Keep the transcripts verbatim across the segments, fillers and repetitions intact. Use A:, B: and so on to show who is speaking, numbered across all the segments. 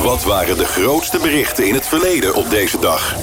A: Wat waren de grootste berichten in het verleden op deze dag?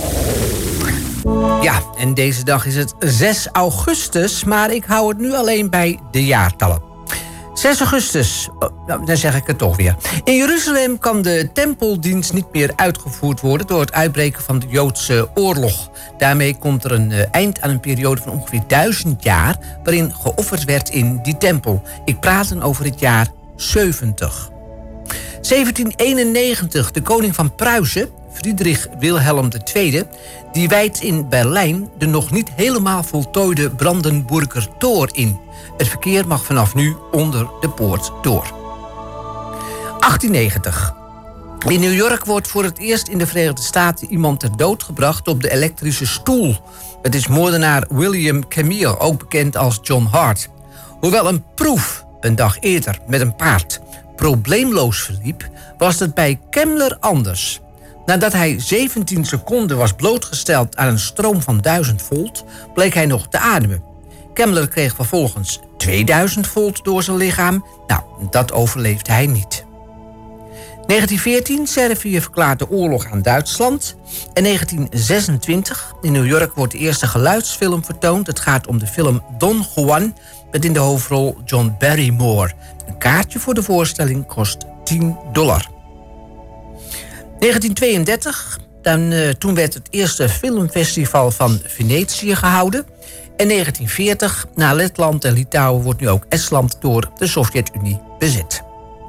B: Ja, en deze dag is het zes augustus, maar ik hou het nu alleen bij de jaartallen. zes augustus, oh, nou, dan zeg ik het toch weer. In Jeruzalem kan de tempeldienst niet meer uitgevoerd worden door het uitbreken van de Joodse oorlog. Daarmee komt er een uh, eind aan een periode van ongeveer duizend jaar waarin geofferd werd in die tempel. Ik praat dan over het jaar zeventig. zeventien eenennegentig, de koning van Pruisen, Friedrich Wilhelm de Tweede, die wijdt in Berlijn de nog niet helemaal voltooide Brandenburger Tor in. Het verkeer mag vanaf nu onder de poort door. achttien negentig. In New York wordt voor het eerst in de Verenigde Staten iemand ter dood gebracht op de elektrische stoel. Het is moordenaar William Camille, ook bekend als John Hart. Hoewel een proef een dag eerder met een paard probleemloos verliep, was het bij Kemmler anders. Nadat hij zeventien seconden was blootgesteld aan een stroom van duizend volt, bleek hij nog te ademen. Kemmler kreeg vervolgens tweeduizend volt door zijn lichaam. Nou, dat overleefde hij niet. negentien veertien, Servië verklaart de oorlog aan Duitsland. En negentien zesentwintig, in New York wordt de eerste geluidsfilm vertoond. Het gaat om de film Don Juan, met in de hoofdrol John Barrymore. Een kaartje voor de voorstelling kost tien dollar. negentien tweeëndertig, dan, uh, toen werd het eerste filmfestival van Venetië gehouden. En negentien veertig, na Letland en Litouwen wordt nu ook Estland door de Sovjet-Unie bezet.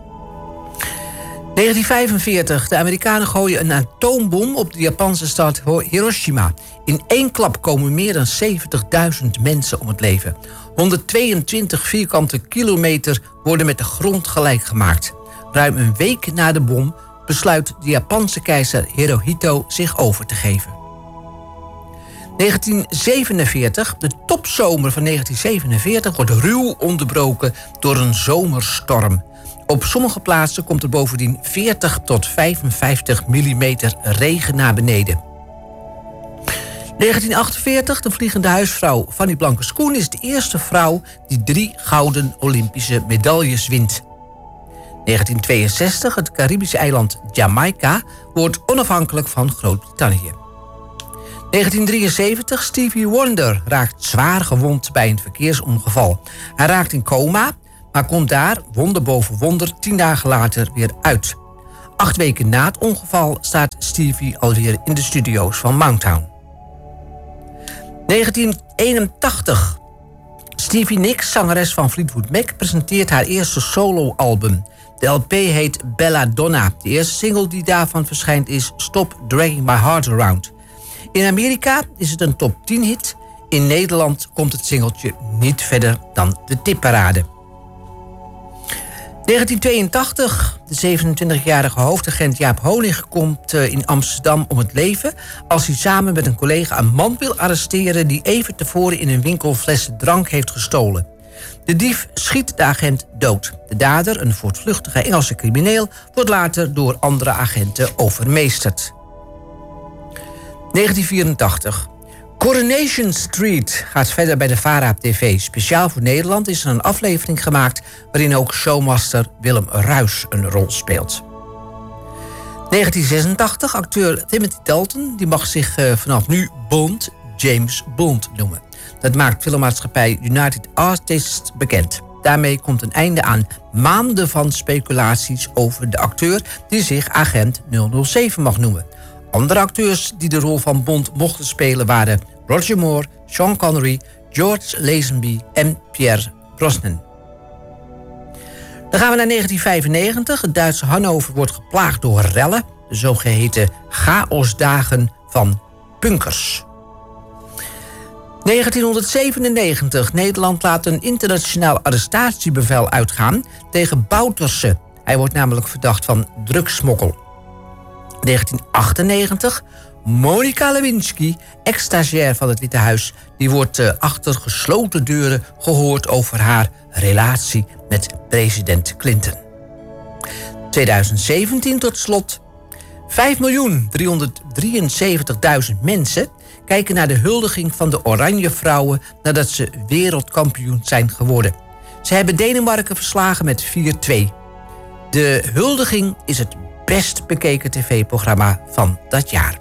B: negentien vijfenveertig, de Amerikanen gooien een atoombom op de Japanse stad Hiroshima. In één klap komen meer dan zeventigduizend mensen om het leven. honderdtweeëntwintig vierkante kilometer worden met de grond gelijk gemaakt. Ruim een week na de bom besluit de Japanse keizer Hirohito zich over te geven. negentien zevenenveertig, de topzomer van negentien zevenenveertig wordt ruw onderbroken door een zomerstorm. Op sommige plaatsen komt er bovendien veertig tot vijfenvijftig millimeter regen naar beneden. negentien achtenveertig, de vliegende huisvrouw Fanny Blankers-Koen is de eerste vrouw die drie gouden Olympische medailles wint. negentien tweeënzestig, het Caribische eiland Jamaica wordt onafhankelijk van Groot-Brittannië. negentien drieënzeventig, Stevie Wonder raakt zwaar gewond bij een verkeersongeval. Hij raakt in coma, maar komt daar, wonder boven wonder, tien dagen later weer uit. Acht weken na het ongeval staat Stevie alweer in de studio's van Motown. negentien eenentachtig. Stevie Nicks, zangeres van Fleetwood Mac, presenteert haar eerste soloalbum. De L P heet Belladonna. De eerste single die daarvan verschijnt is Stop Dragging My Heart Around. In Amerika is het een top tien hit. In Nederland komt het singeltje niet verder dan de tipparade. negentien tweeëntachtig. De zevenentwintigjarige hoofdagent Jaap Honig komt in Amsterdam om het leven als hij samen met een collega een man wil arresteren die even tevoren in een winkel flessen drank heeft gestolen. De dief schiet de agent dood. De dader, een voortvluchtige Engelse crimineel, wordt later door andere agenten overmeesterd. negentien vierentachtig. Coronation Street gaat verder bij de VARA op tv. Speciaal voor Nederland is er een aflevering gemaakt waarin ook showmaster Willem Ruijs een rol speelt. negentien zesentachtig, acteur Timothy Dalton die mag zich uh, vanaf nu Bond, James Bond noemen. Dat maakt filmmaatschappij United Artists bekend. Daarmee komt een einde aan maanden van speculaties over de acteur die zich agent nul nul zeven mag noemen. Andere acteurs die de rol van Bond mochten spelen waren Roger Moore, Sean Connery, George Lazenby en Pierce Brosnan. Dan gaan we naar negentien vijfennegentig. Het Duitse Hannover wordt geplaagd door rellen, de zogeheten chaosdagen van punkers. negentien zevenennegentig. Nederland laat een internationaal arrestatiebevel uitgaan tegen Bouterse. Hij wordt namelijk verdacht van drugssmokkel. negentien achtennegentig. Monica Lewinsky, ex-stagiair van het Witte Huis, die wordt uh, achter gesloten deuren gehoord over haar relatie met president Clinton. tweeduizend zeventien tot slot. vijf miljoen driehonderddrieënzeventigduizend mensen kijken naar de huldiging van de Oranje Vrouwen nadat ze wereldkampioen zijn geworden. Ze hebben Denemarken verslagen met vier twee. De huldiging is het best bekeken tv-programma van dat jaar.